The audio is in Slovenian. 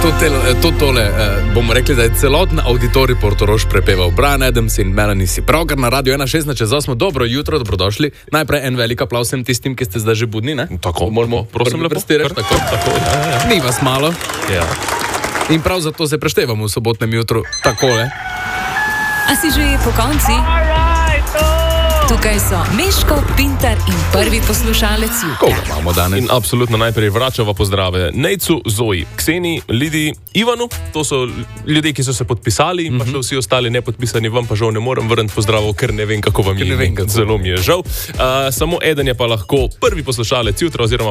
bomo rekli, da je celoten auditorij Portorož prepeval. Brian Adams in Melanie si pravkar na Radio 1.16.8. Dobro jutro, dobrodošli. Najprej en velik aplavz vsem tistim, ki ste zdaj že budni, ne? Tako, moramo prosim lepo. Tako. Ni vas malo. Ja. In prav zato se preštevamo v sobotnem jutru takole. A si že po konci? Tukaj so Miško, Pintar in prvi poslušalec jutra. Koga imamo danes? In absolutno najprej vračava pozdrave Nejcu, Zoji, Kseni, Lidiji, Ivanu. To so ljudje, ki so se podpisali, pa še vsi ostali nepodpisani, vam pa žal ne morem vrniti pozdravov, ker ne vem, kako vam je. Zelo mi je žal. Samo eden je pa lahko prvi poslušalec jutra, oziroma